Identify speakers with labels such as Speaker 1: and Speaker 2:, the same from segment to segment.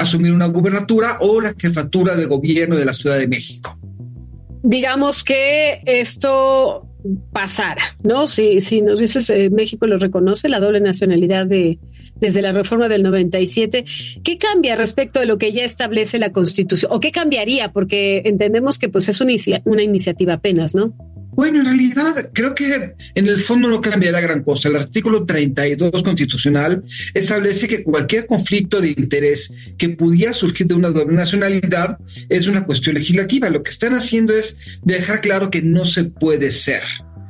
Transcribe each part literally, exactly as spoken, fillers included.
Speaker 1: asumir una gubernatura o la jefatura de gobierno de la Ciudad de México.
Speaker 2: Digamos que esto pasara, ¿no? Si, si nos dices eh, México lo reconoce, la doble nacionalidad de desde la reforma del noventa y siete, ¿qué cambia respecto de lo que ya establece la Constitución? ¿O qué cambiaría? Porque entendemos que pues es una, una iniciativa apenas, ¿no?
Speaker 1: Bueno, en realidad creo que en el fondo no cambiará gran cosa. El artículo treinta y dos constitucional establece que cualquier conflicto de interés que pudiera surgir de una doble nacionalidad es una cuestión legislativa. Lo que están haciendo es dejar claro que no se puede ser.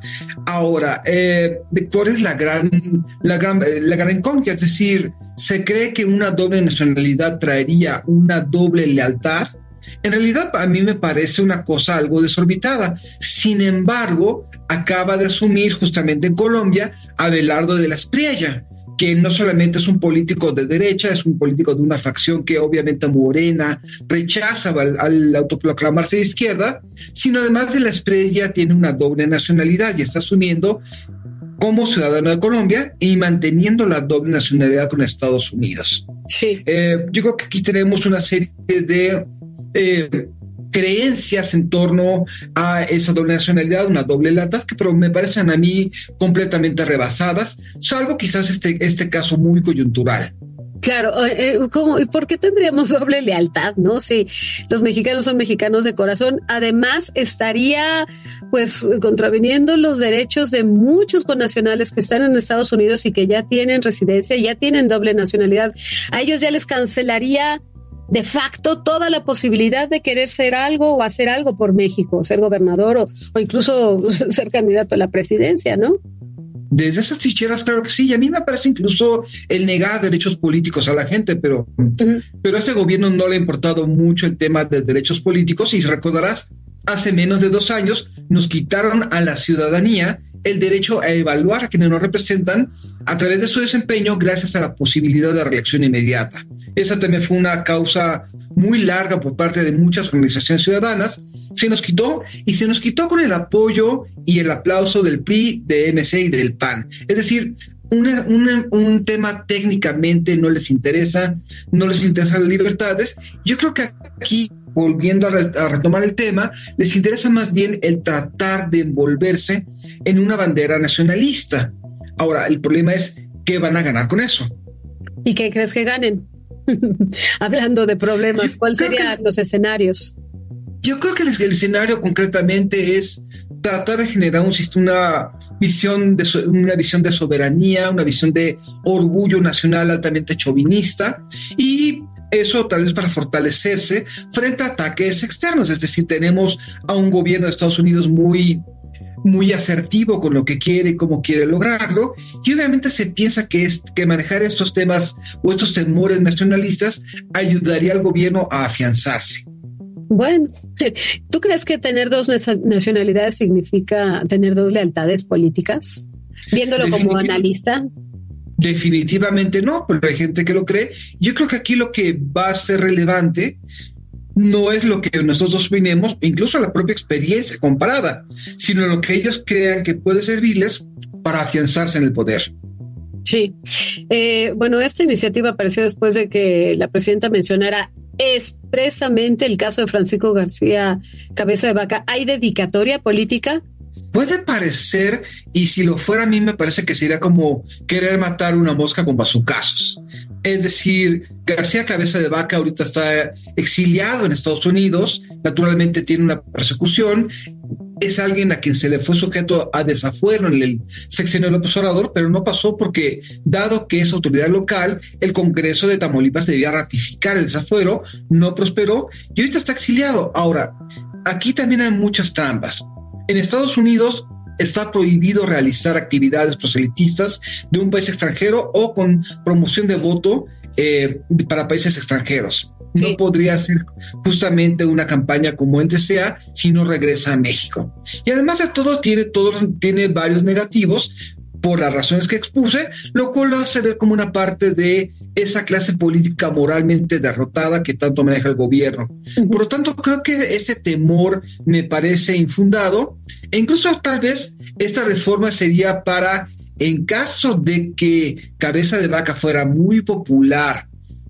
Speaker 1: Ahora, eh, ¿cuál es la gran, la gran, la gran incógnita? Es decir, ¿se cree que una doble nacionalidad traería una doble lealtad? En realidad, a mí me parece una cosa algo desorbitada. Sin embargo, acaba de asumir justamente en Colombia a Abelardo de la Espriella, que no solamente es un político de derecha, es un político de una facción que obviamente Morena rechaza al, al autoproclamarse de izquierda, sino además de la Espriella tiene una doble nacionalidad y está asumiendo como ciudadano de Colombia y manteniendo la doble nacionalidad con Estados Unidos.
Speaker 2: Sí.
Speaker 1: Eh, yo creo que aquí tenemos una serie de eh, creencias en torno a esa doble nacionalidad, una doble lealtad, que pero me parecen a mí completamente rebasadas, salvo quizás este, este caso muy coyuntural.
Speaker 2: Claro, eh, ¿cómo, ¿y por qué tendríamos doble lealtad, no? Si los mexicanos son mexicanos de corazón, además estaría pues contraviniendo los derechos de muchos connacionales que están en Estados Unidos y que ya tienen residencia, ya tienen doble nacionalidad. A ellos ya les cancelaría de facto toda la posibilidad de querer ser algo o hacer algo por México, ser gobernador o, o incluso ser candidato a la presidencia, ¿no?
Speaker 1: Desde esas trincheras, claro que sí, y a mí me parece incluso el negar derechos políticos a la gente, pero, uh-huh. pero a este gobierno no le ha importado mucho el tema de derechos políticos, y recordarás, hace menos de dos años nos quitaron a la ciudadanía el derecho a evaluar a quienes nos representan a través de su desempeño gracias a la posibilidad de reelección inmediata. Esa también fue una causa muy larga por parte de muchas organizaciones ciudadanas. Se nos quitó y se nos quitó con el apoyo y el aplauso del P R I, de M C y del P A N. Es decir, una, una, un tema técnicamente no les interesa, no les interesan las libertades. Yo creo que aquí, volviendo a, re, a retomar el tema, les interesa más bien el tratar de envolverse en una bandera nacionalista. Ahora, el problema es ¿qué van a ganar con eso?
Speaker 2: ¿Y qué crees que ganen? Hablando de problemas, ¿cuáles serían que, los escenarios?
Speaker 1: Yo creo que el, el escenario concretamente es tratar de generar un, una, visión de, una visión de soberanía, una visión de orgullo nacional altamente chauvinista, y eso tal vez para fortalecerse frente a ataques externos. Es decir, tenemos a un gobierno de Estados Unidos muy muy asertivo con lo que quiere y cómo quiere lograrlo, y obviamente se piensa que, es, que manejar estos temas o estos temores nacionalistas ayudaría al gobierno a afianzarse.
Speaker 2: Bueno, ¿tú crees que tener dos nacionalidades significa tener dos lealtades políticas? Viéndolo Definitiv- como analista.
Speaker 1: Definitivamente no, pero hay gente que lo cree. Yo creo que aquí lo que va a ser relevante no es lo que nosotros opinemos, incluso la propia experiencia comparada, sino lo que ellos crean que puede servirles para afianzarse en el poder.
Speaker 2: Sí. Eh, bueno, esta iniciativa apareció después de que la presidenta mencionara expresamente el caso de Francisco García Cabeza de Vaca. ¿Hay dedicatoria política?
Speaker 1: Puede parecer, y si lo fuera a mí me parece que sería como querer matar una mosca con bazucazos. Es decir, García Cabeza de Vaca ahorita está exiliado en Estados Unidos, naturalmente tiene una persecución, es alguien a quien se le fue sujeto a desafuero en el sexenio de López Obrador, pero no pasó porque, dado que es autoridad local, el Congreso de Tamaulipas debía ratificar el desafuero, no prosperó y ahorita está exiliado. Ahora, aquí también hay muchas trampas. En Estados Unidos está prohibido realizar actividades proselitistas de un país extranjero o con promoción de voto eh, para países extranjeros. Sí. No podría hacer justamente una campaña como él desea si no regresa a México. Y además de todo, tiene, todo, tiene varios negativos por las razones que expuse, lo cual lo hace ver como una parte de esa clase política moralmente derrotada que tanto maneja el gobierno. Uh-huh. Por lo tanto, creo que ese temor me parece infundado, e incluso tal vez esta reforma sería para, en caso de que Cabeza de Vaca fuera muy popular,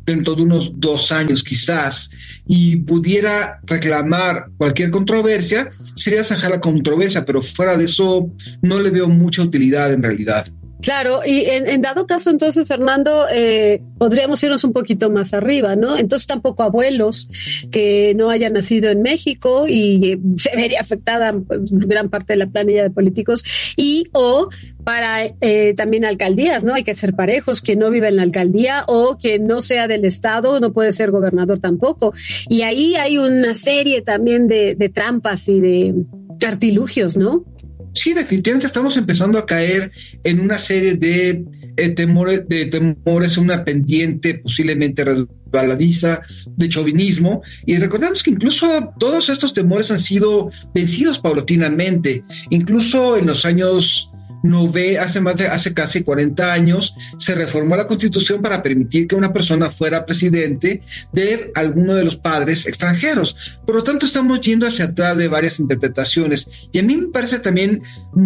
Speaker 1: dentro de unos dos años quizás, y pudiera reclamar cualquier controversia, sería zanjar la controversia, pero fuera de eso no le veo mucha utilidad en realidad.
Speaker 2: Claro, y en, en dado caso, entonces, Fernando, eh, podríamos irnos un poquito más arriba, ¿no? Entonces, tampoco abuelos que no hayan nacido en México y eh, se vería afectada pues, gran parte de la planilla de políticos, y o para eh, también alcaldías, ¿no? Hay que ser parejos, quien no vive en la alcaldía o quien no sea del estado no puede ser gobernador tampoco. Y ahí hay una serie también de, de trampas y de artilugios, ¿no?
Speaker 1: Sí, definitivamente estamos empezando a caer en una serie de eh, temores, de temores, una pendiente posiblemente resbaladiza de chauvinismo, y recordemos que incluso todos estos temores han sido vencidos paulatinamente, incluso en los años Nove, hace más de hace casi cuarenta años se reformó la Constitución para permitir que una persona fuera presidente de alguno de los padres extranjeros. Por lo tanto, estamos yendo hacia atrás de varias interpretaciones, y a mí me parece también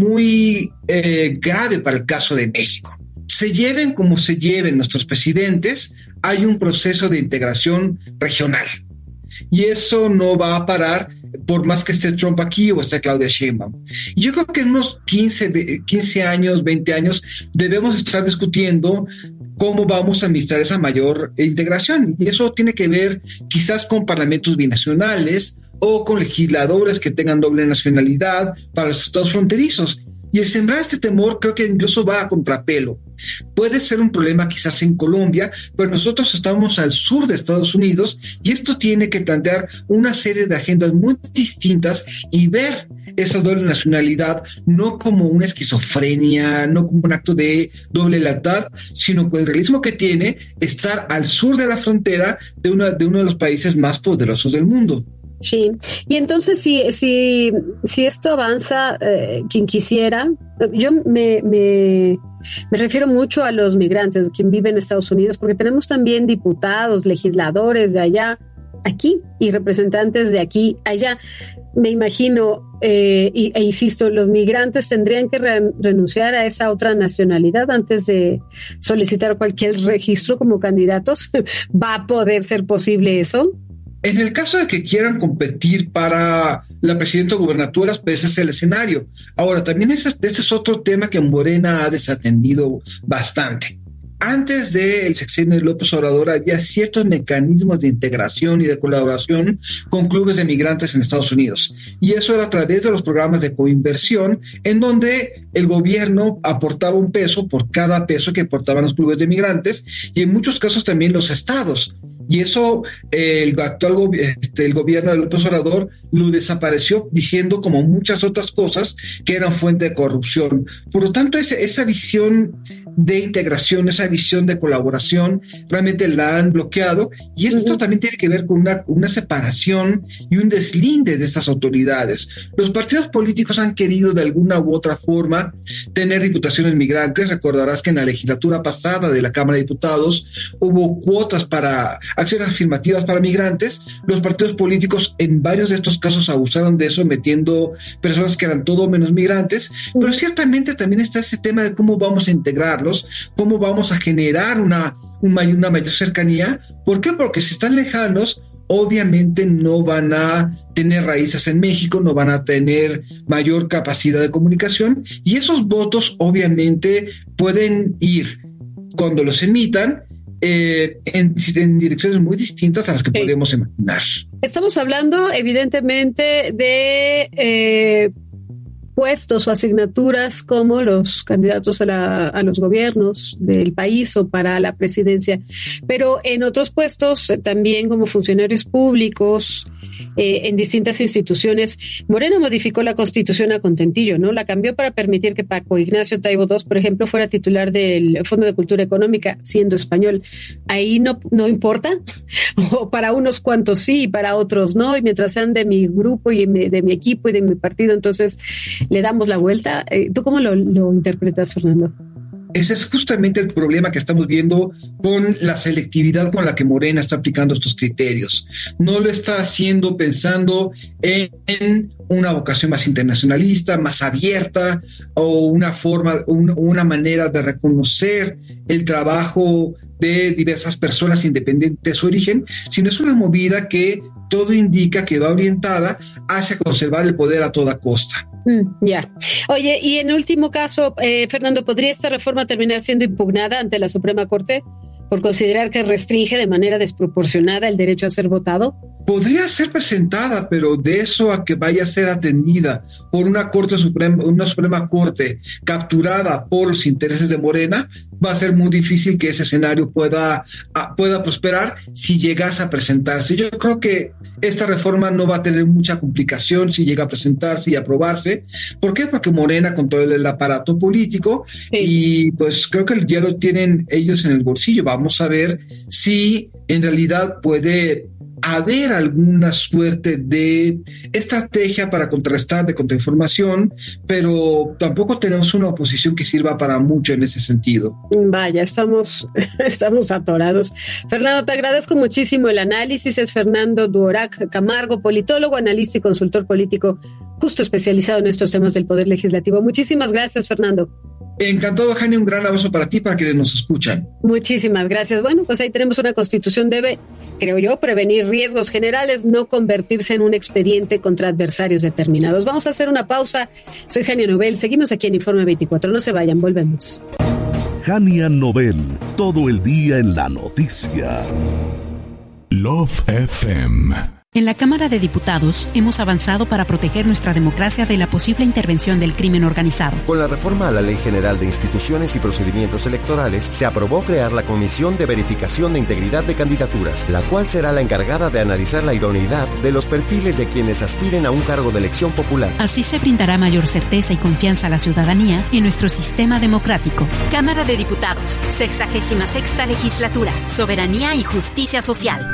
Speaker 1: muy eh, grave para el caso de México. Se lleven como se lleven nuestros presidentes, hay un proceso de integración regional, y eso no va a parar por más que esté Trump aquí o esté Claudia Sheinbaum. Y yo creo que en unos quince, quince años, veinte años, debemos estar discutiendo cómo vamos a administrar esa mayor integración. Y eso tiene que ver quizás con parlamentos binacionales o con legisladores que tengan doble nacionalidad para los estados fronterizos. Y el sembrar este temor creo que incluso va a contrapelo. Puede ser un problema quizás en Colombia, pero nosotros estamos al sur de Estados Unidos y esto tiene que plantear una serie de agendas muy distintas y ver esa doble nacionalidad no como una esquizofrenia, no como un acto de doble lealtad, sino con el realismo que tiene estar al sur de la frontera de, una, de uno de los países más poderosos del mundo.
Speaker 2: Sí, y entonces si, si, si esto avanza, eh, quien quisiera, yo me, me, me refiero mucho a los migrantes, quien vive en Estados Unidos, porque tenemos también diputados, legisladores de allá, aquí, y representantes de aquí, allá. Me imagino, eh, y, e insisto, los migrantes tendrían que re- renunciar a esa otra nacionalidad antes de solicitar cualquier registro como candidatos. ¿Va a poder ser posible eso?
Speaker 1: En el caso de que quieran competir para la presidencia o gubernaturas, pues ese es el escenario. Ahora, también ese, este es otro tema que Morena ha desatendido bastante. Antes del sexenio de López Obrador había ciertos mecanismos de integración y de colaboración con clubes de migrantes en Estados Unidos. Y eso era a través de los programas de coinversión, en donde el gobierno aportaba un peso por cada peso que aportaban los clubes de migrantes, y en muchos casos también los estados. Y eso eh, el actual go- este, el gobierno de López Obrador lo desapareció, diciendo como muchas otras cosas que eran fuente de corrupción. Por lo tanto, ese, esa visión de integración, esa visión de colaboración, realmente la han bloqueado, y esto uh-huh. también tiene que ver con una, una separación y un deslinde de estas autoridades. Los partidos políticos han querido de alguna u otra forma tener diputaciones migrantes. Recordarás que en la legislatura pasada de la Cámara de Diputados hubo cuotas para acciones afirmativas para migrantes. Los partidos políticos en varios de estos casos abusaron de eso, metiendo personas que eran todo menos migrantes, pero ciertamente también está ese tema de cómo vamos a integrarlos, cómo vamos a generar una, una mayor cercanía. ¿Por qué? Porque si están lejanos, obviamente no van a tener raíces en México, no van a tener mayor capacidad de comunicación, y esos votos obviamente pueden ir, cuando los emitan, Eh, en, en direcciones muy distintas a las que sí. podemos imaginar.
Speaker 2: Estamos hablando evidentemente de eh, puestos o asignaturas como los candidatos a, la, a los gobiernos del país o para la presidencia, pero en otros puestos también como funcionarios públicos, eh, en distintas instituciones. Moreno modificó la Constitución a contentillo, ¿no? La cambió para permitir que Paco Ignacio Taibo segundo, por ejemplo, fuera titular del Fondo de Cultura Económica, siendo español. Ahí no, no importa, o para unos cuantos sí, y para otros no, y mientras sean de mi grupo y de mi equipo y de mi partido, entonces le damos la vuelta. ¿Tú cómo lo, lo interpretas, Fernando?
Speaker 1: Ese es justamente el problema que estamos viendo con la selectividad con la que Morena está aplicando estos criterios. No lo está haciendo pensando en, en una vocación más internacionalista, más abierta, o una forma, un, una manera de reconocer el trabajo de diversas personas independientes de su origen, sino es una movida que todo indica que va orientada hacia conservar el poder a toda costa.
Speaker 2: Mm, ya. Oye, y en último caso, eh, Fernando, ¿podría esta reforma terminar siendo impugnada ante la Suprema Corte por considerar que restringe de manera desproporcionada el derecho a ser votado?
Speaker 1: Podría ser presentada, pero de eso a que vaya a ser atendida por una Corte Suprema, una Suprema Corte capturada por los intereses de Morena, va a ser muy difícil que ese escenario pueda, pueda prosperar si llegase a presentarse. Yo creo que esta reforma no va a tener mucha complicación si llega a presentarse y aprobarse. ¿Por qué? Porque Morena con todo el aparato político, sí. Y pues creo que ya lo tienen ellos en el bolsillo. Vamos a ver si en realidad puede haber alguna suerte de estrategia para contrarrestar, de contrainformación, pero tampoco tenemos una oposición que sirva para mucho en ese sentido.
Speaker 2: Vaya, estamos, estamos atorados. Fernando, te agradezco muchísimo el análisis. Es Fernando Duorak Camargo, politólogo, analista y consultor político, justo especializado en estos temas del Poder Legislativo. Muchísimas gracias, Fernando.
Speaker 1: Encantado, Jani, un gran abrazo para ti, para quienes nos escuchan.
Speaker 2: Muchísimas gracias. Bueno, pues ahí tenemos una constitución, debe, creo yo, prevenir riesgos generales, no convertirse en un expediente contra adversarios determinados. Vamos a hacer una pausa. Soy Jania Nobel, seguimos aquí en Informe veinticuatro, no se vayan, volvemos.
Speaker 3: Jania Nobel, todo el día en la noticia.
Speaker 4: Love F M.
Speaker 5: En la Cámara de Diputados hemos avanzado para proteger nuestra democracia de la posible intervención del crimen organizado.
Speaker 6: Con la reforma a la Ley General de Instituciones y Procedimientos Electorales, se aprobó crear la Comisión de Verificación de Integridad de Candidaturas, la cual será la encargada de analizar la idoneidad de los perfiles de quienes aspiren a un cargo de elección popular.
Speaker 5: Así se brindará mayor certeza y confianza a la ciudadanía en nuestro sistema democrático.
Speaker 7: Cámara de Diputados, sexagésima sexta legislatura, Soberanía y Justicia Social.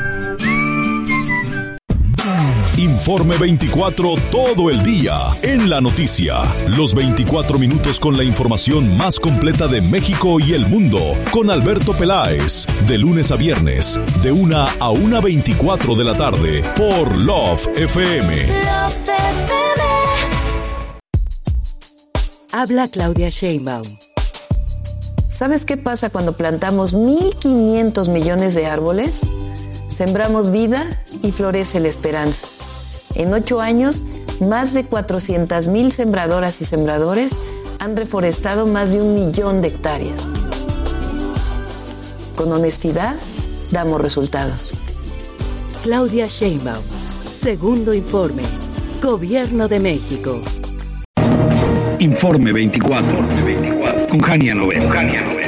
Speaker 4: Informe veinticuatro todo el día en la noticia. Los veinticuatro minutos con la información más completa de México y el mundo. Con Alberto Peláez. De lunes a viernes, de una a una veinticuatro de la tarde. Por Love F M.
Speaker 8: Love F M.
Speaker 9: Habla Claudia Sheinbaum. ¿Sabes qué pasa cuando plantamos mil quinientos millones de árboles? Sembramos vida y florece la esperanza. En ocho años, más de cuatrocientas mil sembradoras y sembradores han reforestado más de un millón de hectáreas. Con honestidad, damos resultados.
Speaker 10: Claudia Sheinbaum, segundo informe. Gobierno de México.
Speaker 11: Informe veinticuatro, con Jania Nobel.